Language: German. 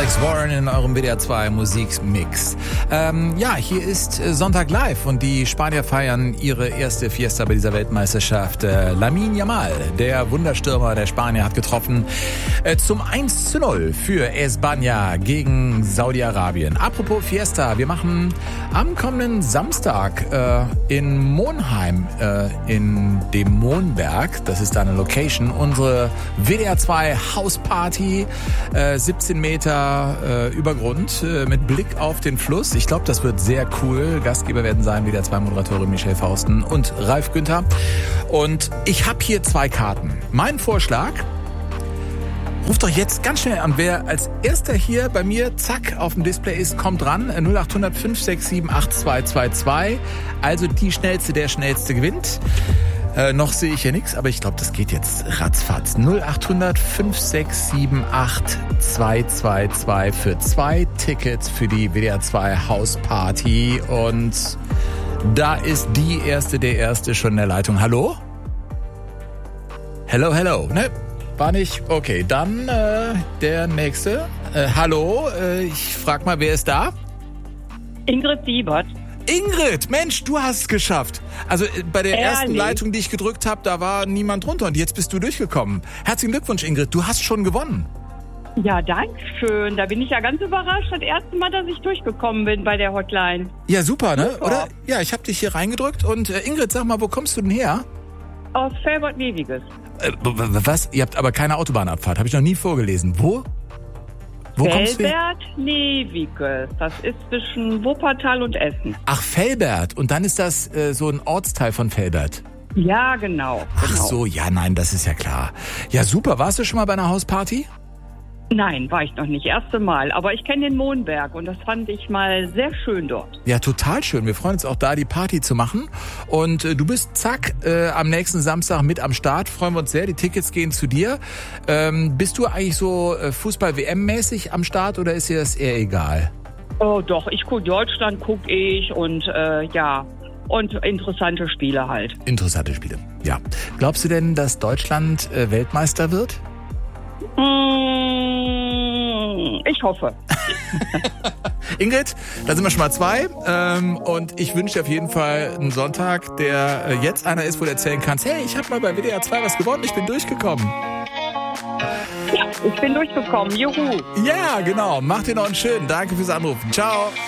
Alex Warren in eurem WDR 2 Musikmix. Hier ist Sonntag live und die Spanier feiern ihre erste Fiesta bei dieser Weltmeisterschaft. Lamine Yamal, der Wunderstürmer der Spanier, hat getroffen zum 1:0 für España gegen Saudi-Arabien. Apropos Fiesta, wir machen am kommenden Samstag in Monheim, in dem Mohnberg, das ist da eine Location, unsere WDR 2 Hausparty, 17 Meter über Grund mit Blick auf den Fluss. Ich glaube, das wird sehr cool. Gastgeber werden sein WDR 2 Moderatorin Michelle Fausten und Ralf Günther. Und ich habe hier 2 Karten. Mein Vorschlag: ruft doch jetzt ganz schnell an. Wer als erster hier bei mir, zack, auf dem Display ist, kommt ran. 0800 567 8222. Also die Schnellste, der Schnellste gewinnt. Noch sehe ich ja nichts, aber ich glaube, das geht jetzt ratzfatz. 0800 567 8222 für 2 Tickets für die WDR 2 Hausparty. Und da ist der Erste schon in der Leitung. Hallo? Hello. Ne? War nicht? Okay, dann der Nächste. Hallo, ich frag mal, wer ist da? Ingrid Siebert. Ingrid, Mensch, du hast es geschafft. Also bei der ersten Leitung, die ich gedrückt habe, da war niemand drunter und jetzt bist du durchgekommen. Herzlichen Glückwunsch, Ingrid, du hast schon gewonnen. Ja, danke schön. Da bin ich ja ganz überrascht. Das erste Mal, dass ich durchgekommen bin bei der Hotline. Ja, super, ne? Super. Oder? Ja, ich habe dich hier reingedrückt und Ingrid, sag mal, wo kommst du denn her? Aus Felbert-Neviges. Was? Ihr habt aber keine Autobahnabfahrt, habe ich noch nie vorgelesen. Wo kommst du her? Felbert-Neviges. Das ist zwischen Wuppertal und Essen. Ach, Velbert. Und dann ist das so ein Ortsteil von Velbert. Ja, genau. Ach so, ja, nein, das ist ja klar. Ja, super. Warst du schon mal bei einer Hausparty? Nein, war ich noch nicht. Erste Mal. Aber ich kenne den Mohnberg und das fand ich mal sehr schön dort. Ja, total schön. Wir freuen uns auch da, die Party zu machen. Und du bist, zack, am nächsten Samstag mit am Start. Freuen wir uns sehr. Die Tickets gehen zu dir. Bist du eigentlich so Fußball-WM-mäßig am Start oder ist dir das eher egal? Oh doch, ich gucke Deutschland, gucke ich und und interessante Spiele halt. Interessante Spiele, ja. Glaubst du denn, dass Deutschland Weltmeister wird? Ich hoffe. Ingrid, da sind wir schon mal 2. Und ich wünsche dir auf jeden Fall einen Sonntag, der jetzt einer ist, wo du erzählen kannst, hey, ich habe mal bei WDR 2 was gewonnen, ich bin durchgekommen. Ja, ich bin durchgekommen. Juhu. Ja, genau. Mach dir noch einen schönen. Danke fürs Anrufen. Ciao.